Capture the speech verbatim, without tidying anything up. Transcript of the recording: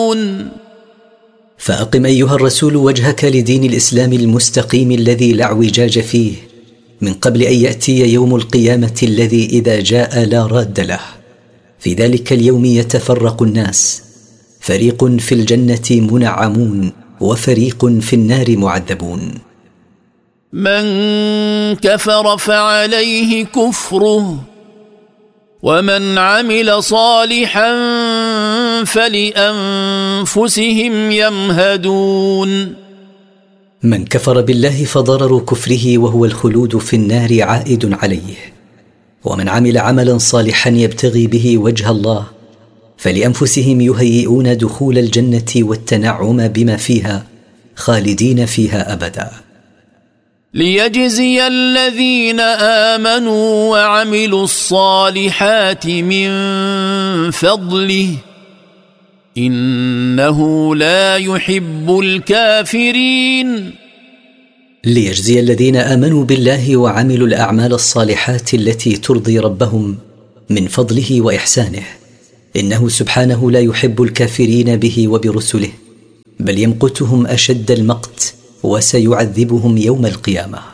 فأقم أيها الرسول وجهك لدين الإسلام المستقيم الذي لا اعوجاج فيه من قبل أن يأتي يوم القيامة الذي إذا جاء لا راد له. في ذلك اليوم يتفرق الناس، فريق في الجنة منعمون وفريق في النار معذبون. من كفر فعليه كفره ومن عمل صالحا فلأنفسهم يمهدون. من كفر بالله فضرر كفره وهو الخلود في النار عائد عليه، ومن عمل عملا صالحا يبتغي به وجه الله فلأنفسهم يهيئون دخول الجنة والتنعم بما فيها خالدين فيها أبدا. ليجزي الذين آمنوا وعملوا الصالحات من فضله إنه لا يحب الكافرين. ليجزي الذين آمنوا بالله وعملوا الأعمال الصالحات التي ترضي ربهم من فضله وإحسانه، إنه سبحانه لا يحب الكافرين به وبرسله، بل يمقتهم أشد المقت وسيعذبهم يوم القيامة.